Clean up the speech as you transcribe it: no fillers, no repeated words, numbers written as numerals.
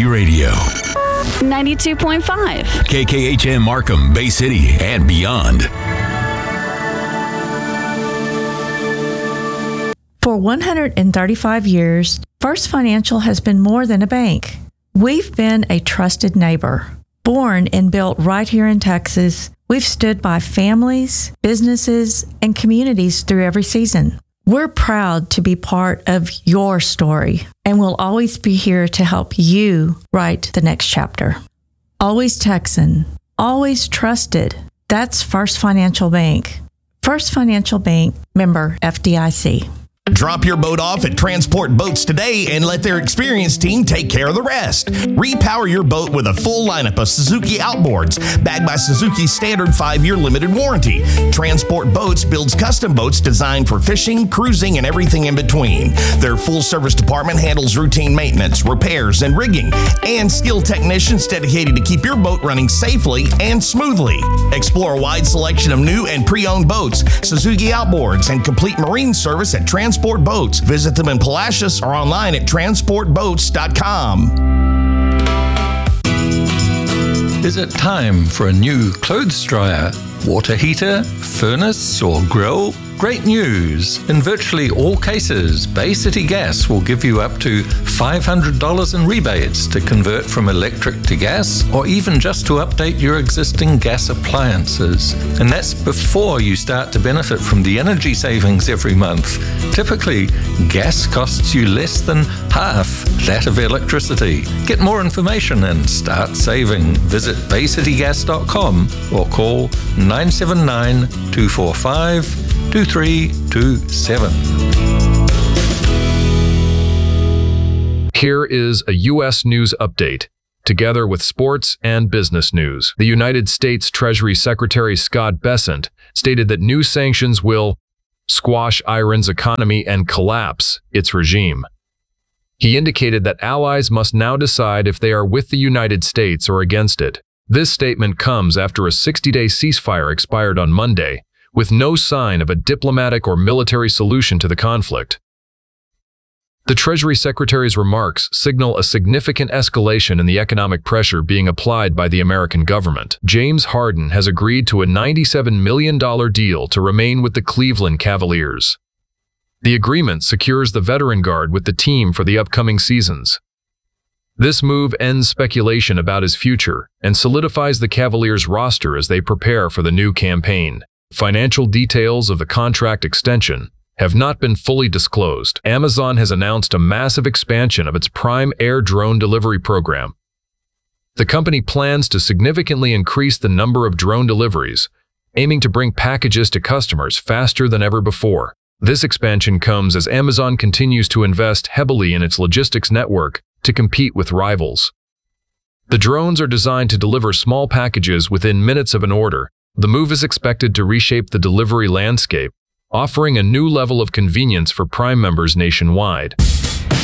Community Radio. 92.5. KKHM Markham, Bay City, and beyond. For 135 years, First Financial has been more than a bank. We've been a trusted neighbor. Born and built right here in Texas, we've stood by families, businesses, and communities through every season. We're proud to be part of your story, and we'll always be here to help you write the next chapter. Always Texan, always trusted. That's First Financial Bank. First Financial Bank, member FDIC. Drop your boat off at Transport Boats today and let their experienced team take care of the rest. Repower your boat with a full lineup of Suzuki outboards, backed by Suzuki's standard 5-year limited warranty. Transport Boats builds custom boats designed for fishing, cruising, and everything in between. Their full-service department handles routine maintenance, repairs, and rigging, and skilled technicians dedicated to keep your boat running safely and smoothly. Explore a wide selection of new and pre-owned boats, Suzuki outboards, and complete marine service at Transport Boats. Visit them in Palacios or online at transportboats.com. Is it time for a new clothes dryer, water heater, furnace, or grill? Great news! In virtually all cases, Bay City Gas will give you up to $500 in rebates to convert from electric to gas, or even just to update your existing gas appliances. And that's before you start to benefit from the energy savings every month. Typically, gas costs you less than half that of electricity. Get more information and start saving. Visit baycitygas.com or call 979-245-2327. Here is a U.S. news update, together with sports and business news. The United States Treasury Secretary Scott Bessent stated that new sanctions will squash Iran's economy and collapse its regime. He indicated that allies must now decide if they are with the United States or against it. This statement comes after a 60-day ceasefire expired on Monday, with no sign of a diplomatic or military solution to the conflict. The Treasury Secretary's remarks signal a significant escalation in the economic pressure being applied by the American government. James Harden has agreed to a $97 million deal to remain with the Cleveland Cavaliers. The agreement secures the veteran guard with the team for the upcoming seasons. This move ends speculation about his future and solidifies the Cavaliers' roster as they prepare for the new campaign. Financial details of the contract extension have not been fully disclosed. Amazon has announced a massive expansion of its Prime Air drone delivery program. The company plans to significantly increase the number of drone deliveries, aiming to bring packages to customers faster than ever before. This expansion comes as Amazon continues to invest heavily in its logistics network to compete with rivals. The drones are designed to deliver small packages within minutes of an order. The move is expected to reshape the delivery landscape, offering a new level of convenience for Prime members nationwide.